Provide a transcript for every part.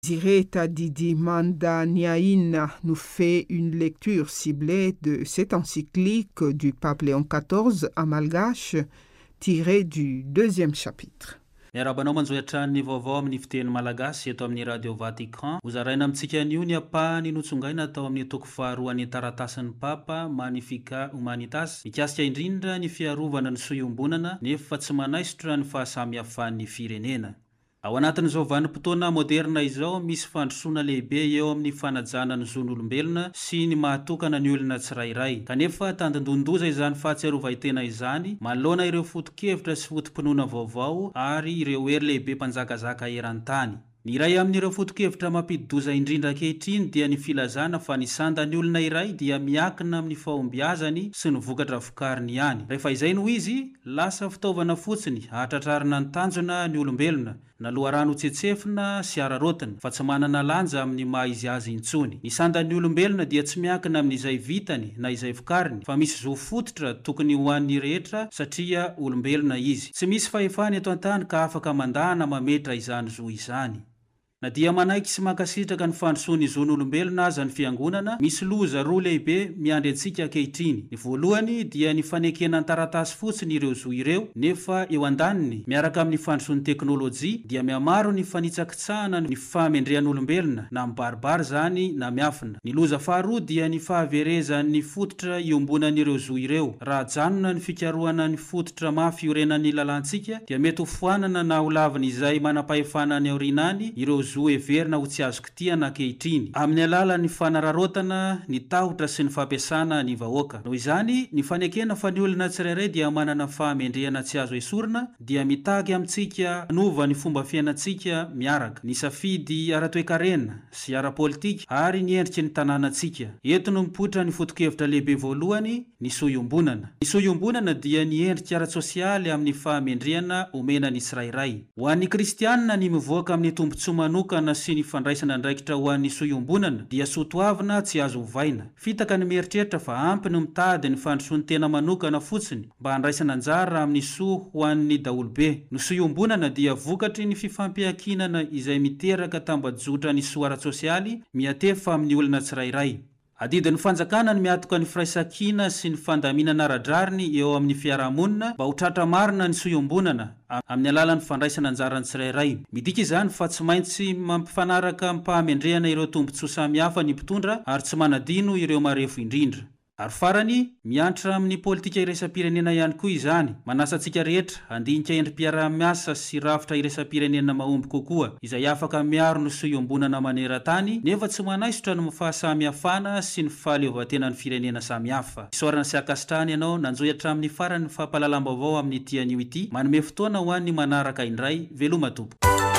Zireta Didi Mandaniaïna nous fait une lecture ciblée de cette encyclique du pape Léon XIV en malgache, tirée du 2e chapitre. Miarabanao manjoatra ny vaovao amin'ny fiteny malagasy eto amin'ny radio Vatican. Hozaraina amintsika anio ny apahany notsongaina atao amin'ny toko faharoan'ny taratasin'ny papa Magnificat Humanitas, mikasika indrindra ny fiarovana ny soiombonana nefa tsy manaisitra ny fahasamihafan'ny firenena. Ao anatin'izao vanim-potoana moderna izao misy fandrosoana lehibe eo amin'ny fanajana ny zon'olombelona sy ny mahatokana ny olona tsirairay. Kanefa tandindondoza izany fahatsiarovaitena izany manoloana ireo foto-kevitra sy fotom-pinoana vaovao ary ireo hery lehibe mpanjakazaka eran-tany. Ny iray amin'ireo foto-kevitra mampidoza indrindra ankehitriny dia ny filazana fa ny sandany olona iray dia miakina amin'ny fahombiazany sy ny vokatra vokariny ihany. Rehefa izay no izy, lasa fitaovana fotsiny hahatratrarina ny tanjona ny olombelona, na loharano tsetsefina sy ararotina, fa tsy manana lanja amin'ny maha izy azy intsony. Ny sandan'ny olombelona dia tsy miakina amin'izay vitany na izay vokariny, fa misy zo fototra tokony ho an'ny rehetra satria olombelona izy. Tsy misy fahefany eto an-tany ka afaka mandahana mametra izany zo izany. Na dia manaiky sy mankasitraka ny fandrosoany zon'olombelona aza ny fiangonana, misy loza roa lehibe miandry antsika ankehitriny. Ny voalohany dia ny fanekena ny taratasy fotsiny ireo zo ireo, nefa eo andaniny miaraka amin'ny fandrosoan'ny teknôlôjia dia mihamaro ny fanitsakitsahana ny fahamendrehan'olombelona, na mibaribary zany na miafina. Ny loza faharoa dia ny fahaverezan'ny fototra iombonan'ireo zo ireo. Raha janona ny fikarohana ny fototra mafy iorenan'ny lalantsika dia mety ho foanana na ho lavina izay manam-pahefana ny aorinany ireo zo everina ho tsy azoko tiana ankehitriny amin'ny alalan'ny fanararotana, ny tahotra sy ny fampiasana ny vahoaka. Noho izany, ny fanekena fa ny olona tsirairay dia manana fahamendrehana tsy azo esorina dia mitaky amintsika nova ny fomba fiainantsika miaraka, ny safidy ara-toekarena sy ara-politika ary ny endriky ny tanànantsika. Eto no mipoitra ny foto-kevitra lehibe voalohany, ny soiombonana. Ny soiombonana dia ny endriky ara-tsosialy amin'ny fahamendrehana omenany tsirairay. Ho an'ny kristianina ny mivoaka amin'ny tombontsoa manokana sy ny fandraisana andraikitra ho an'ny soiombonana dia soatoavina tsy azo ovaina. Fitaka ny mieritreritra fa ampy no mitady ny fandrosoany tena manokana fotsiny mba handraisana anjara amin'ny soa ho an'ny daolobe. Ny soiombonana dia vokatry ny fifampiankinana izay miteraka tambajotra ny soa ara-tsosialy miatefa amin'ny olona tsirairay. Adidin'ny fanjakana ny miatoka ny firaisankina sy ny fandaminana ara-drariny eo amin'ny fiarahamonina mba ho tratra marina ny soiombonana amin'ny alalan'ny fandraisana anjarany tsirairay. Midika izany fa tsy maintsy mampifanaraka mpahamendrehana ireo tombontsoa samihafa ny mpitondra ary tsy manadino ireo marefo indrindra. Ary farany, miantra amin'ny politika iraisam-pirenena ihany koa izany. Manasa antsika rehetra handinika endrim-piarahamiasa sy rafitra iraisam-pirenena mahomby kokoa, izay afaka miaro ny soiombonana maneran-tany, nefa tsy manaisotra ny fahasamihafana sy ny fahaleovantenan'ny firenena samihafa. Isaorana sy akasitrahany ianao nanjoy hatramin'ny farany fampahalalam-baovao amin'ny tianio ity, manome fotoana ho an'ny manaraka indray. Veloma tompoko.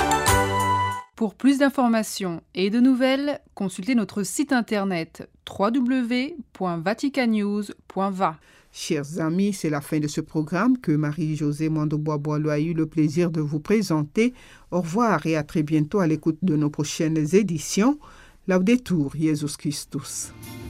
Pour plus d'informations et de nouvelles, consultez notre site internet www.vaticanews.va. Chers amis, c'est la fin de ce programme que Marie-Josée Mando-Bois-Boileau a eu le plaisir de vous présenter. Au revoir et à très bientôt à l'écoute de nos prochaines éditions. Laudetur Jesus Christus.